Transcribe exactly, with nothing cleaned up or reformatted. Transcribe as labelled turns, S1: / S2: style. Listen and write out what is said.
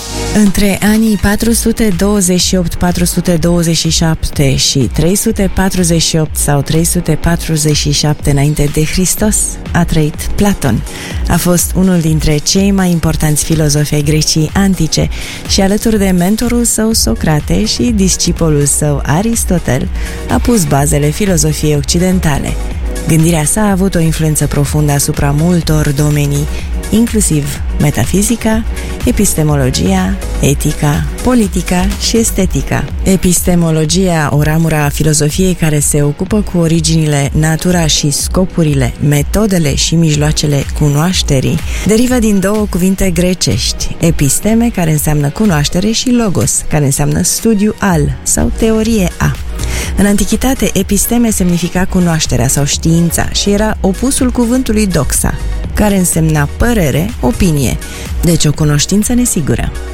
S1: Între anii patru sute douăzeci și opt - patru sute douăzeci și șapte și trei sute patruzeci și opt sau trei sute patruzeci și șapte înainte de Hristos a trăit Platon. A fost unul dintre cei mai importanți filozofi ai Greciei antice și alături de mentorul său Socrate și discipolul său Aristotel a pus bazele filozofiei occidentale. Gândirea sa a avut o influență profundă asupra multor domenii, inclusiv metafizica, epistemologia, etica, politica și estetica. Epistemologia, o ramură a filozofiei care se ocupă cu originile, natura și scopurile, metodele și mijloacele cunoașterii, derivă din două cuvinte grecești, episteme, care înseamnă cunoaștere, și logos, care înseamnă studiu al sau teorie a. În antichitate, episteme semnifica cunoașterea sau știința și era opusul cuvântului doxa, care însemna părere, opinie, deci o cunoștință nesigură.